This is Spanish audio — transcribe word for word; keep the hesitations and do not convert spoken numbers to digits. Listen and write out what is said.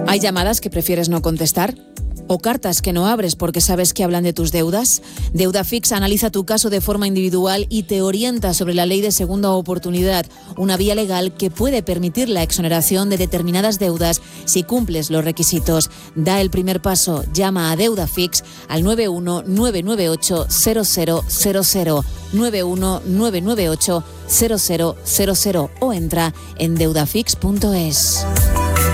¿Hay llamadas que prefieres no contestar? ¿O cartas que no abres porque sabes que hablan de tus deudas? Deudafix analiza tu caso de forma individual y te orienta sobre la ley de segunda oportunidad, una vía legal que puede permitir la exoneración de determinadas deudas si cumples los requisitos. Da el primer paso, llama a Deudafix al nueve uno nueve nueve ocho cero cero cero cero, nueve uno nueve nueve ocho cero cero cero cero o entra en deudafix punto es.